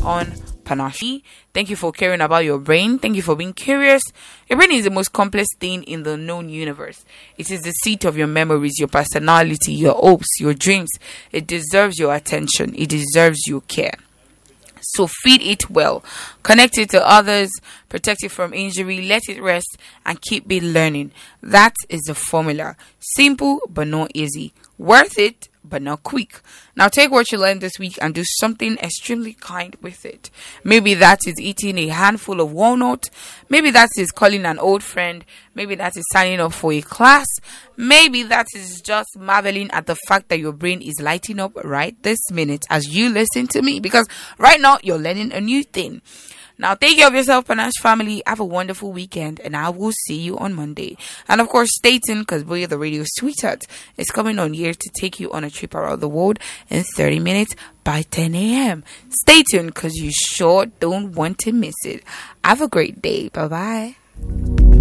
on Panache. Thank you for caring about your brain. Thank you for being curious. Your brain is the most complex thing in the known universe. It is the seat of your memories, your personality, your hopes, your dreams. It deserves your attention. It deserves your care. So feed it well, connect it to others, protect it from injury, let it rest, and keep it learning. That is the formula. Simple but not easy. Worth it but not quick. Now take what you learned this week and do something extremely kind with it. Maybe that is eating a handful of walnut. Maybe that is calling an old friend. Maybe that is signing up for a class. Maybe that is just marveling at the fact that your brain is lighting up right this minute as you listen to me, because right now you're learning a new thing. Now, take care of yourself, Panache family. Have a wonderful weekend, and I will see you on Monday. And of course, stay tuned, because Boy the Radio Sweetheart is coming on here to take you on a trip around the world in 30 minutes by 10 a.m. Stay tuned, because you sure don't want to miss it. Have a great day. Bye-bye.